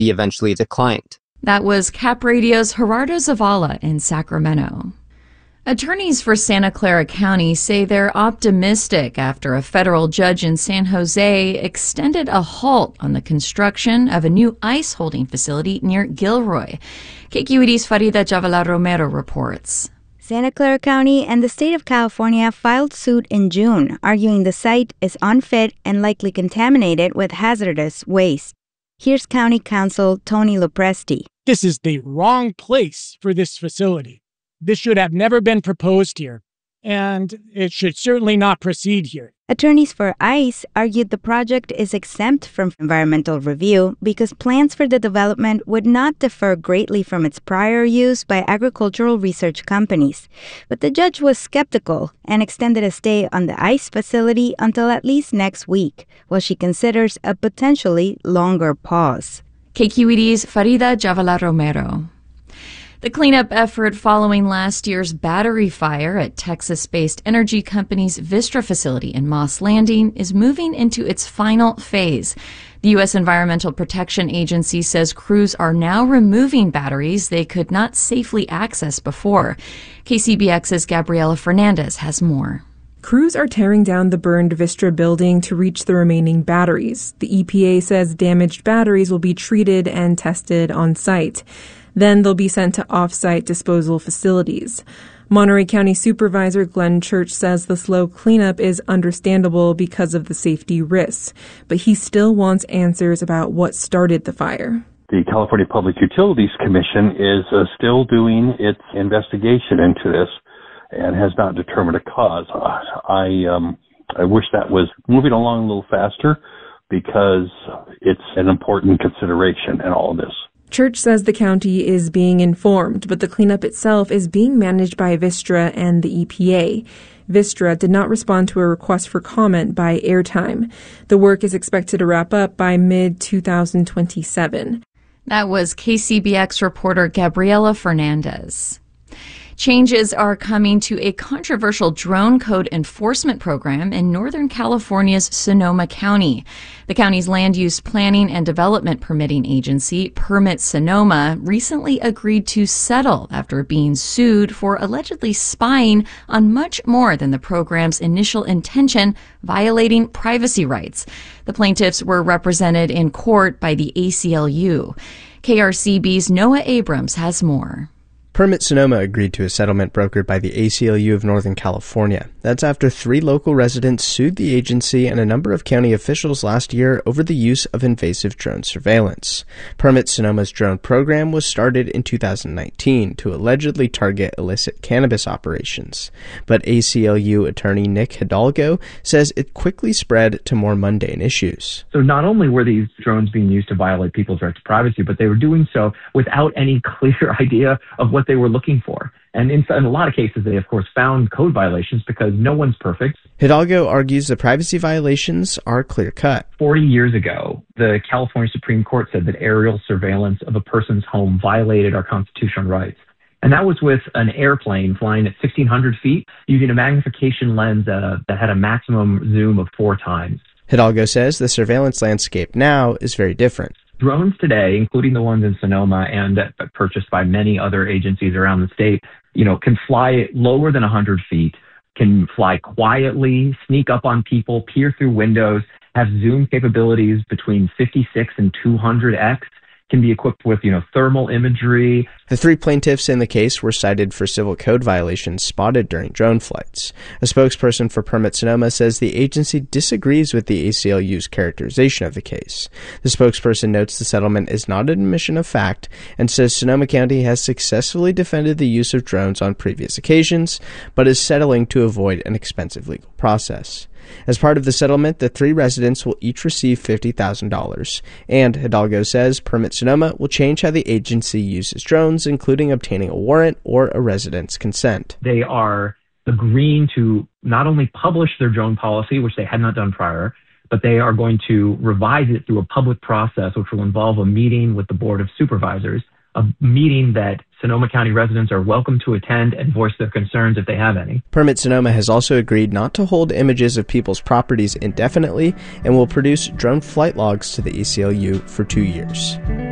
He eventually declined. That was Cap Radio's Gerardo Zavala in Sacramento. Attorneys for Santa Clara County say they're optimistic after a federal judge in San Jose extended a halt on the construction of a new ice holding facility near Gilroy. KQED's Farida Javala Romero reports. Santa Clara County and the state of California filed suit in June, arguing the site is unfit and likely contaminated with hazardous waste. Here's County Counsel Tony Lopresti. This is the wrong place for this facility. This should have never been proposed here, and it should certainly not proceed here. Attorneys for ICE argued the project is exempt from environmental review because plans for the development would not differ greatly from its prior use by agricultural research companies. But the judge was skeptical and extended a stay on the ICE facility until at least next week, while she considers a potentially longer pause. KQED's Farida Javala Romero. The cleanup effort following last year's battery fire at Texas-based energy company's Vistra facility in Moss Landing is moving into its final phase. The U.S. Environmental Protection Agency says crews are now removing batteries they could not safely access before. KCBX's Gabriela Fernandez has more. Crews are tearing down the burned Vistra building to reach the remaining batteries. The EPA says damaged batteries will be treated and tested on site. Then they'll be sent to off-site disposal facilities. Monterey County Supervisor Glenn Church says the slow cleanup is understandable because of the safety risks, but he still wants answers about what started the fire. The California Public Utilities Commission is still doing its investigation into this and has not determined a cause. I wish that was moving along a little faster because it's an important consideration in all of this. Church says the county is being informed, but the cleanup itself is being managed by Vistra and the EPA. Vistra did not respond to a request for comment by Airtime. The work is expected to wrap up by mid-2027. That was KCBX reporter Gabriela Fernandez. Changes are coming to a controversial drone code enforcement program in Northern California's Sonoma County. The county's land use planning and development permitting agency, Permit Sonoma, recently agreed to settle after being sued for allegedly spying on much more than the program's initial intention, violating privacy rights. The plaintiffs were represented in court by the ACLU. KRCB's Noah Abrams has more. Permit Sonoma agreed to a settlement brokered by the ACLU of Northern California. That's after 3 local residents sued the agency and a number of county officials last year over the use of invasive drone surveillance. Permit Sonoma's drone program was started in 2019 to allegedly target illicit cannabis operations. But ACLU attorney Nick Hidalgo says it quickly spread to more mundane issues. So not only were these drones being used to violate people's right to privacy, but they were doing so without any clear idea of what they were looking for. And in a lot of cases, they, of course, found code violations because no one's perfect. Hidalgo argues the privacy violations are clear-cut. 40 years ago, the California Supreme Court said that aerial surveillance of a person's home violated our constitutional rights. And that was with an airplane flying at 1,600 feet using a magnification lens that had a maximum zoom of 4 times. Hidalgo says the surveillance landscape now is very different. Drones today, including the ones in Sonoma and purchased by many other agencies around the state, can fly lower than 100 feet, can fly quietly, sneak up on people, peer through windows, have zoom capabilities between 56 and 200x, can be equipped with, thermal imagery. The 3 plaintiffs in the case were cited for civil code violations spotted during drone flights. A spokesperson for Permit Sonoma says the agency disagrees with the ACLU's characterization of the case. The spokesperson notes the settlement is not an admission of fact and says Sonoma County has successfully defended the use of drones on previous occasions, but is settling to avoid an expensive legal process. As part of the settlement, the 3 residents will each receive $50,000. And, Hidalgo says, Permit Sonoma will change how the agency uses drones, including obtaining a warrant or a resident's consent. They are agreeing to not only publish their drone policy, which they had not done prior, but they are going to revise it through a public process, which will involve a meeting with the Board of Supervisors, a meeting that Sonoma County residents are welcome to attend and voice their concerns if they have any. Permit Sonoma has also agreed not to hold images of people's properties indefinitely and will produce drone flight logs to the ACLU for 2 years.